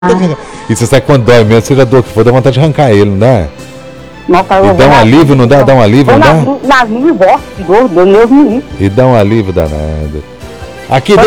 E você sabe quando dói mesmo, seja dor que for, dá vontade de arrancar ele, não dá? Nossa, E dá um alívio, não dá? Dá um alívio, não dá? Nas minhas voltas, Deus me livre. E dá um alívio danado. Aqui,